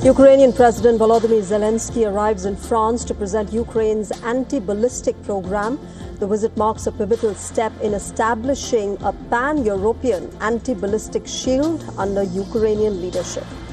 Ukrainian President Volodymyr Zelensky arrives in France to present Ukraine's anti-ballistic program. The visit marks a pivotal step in establishing a pan-European anti-ballistic shield under Ukrainian leadership.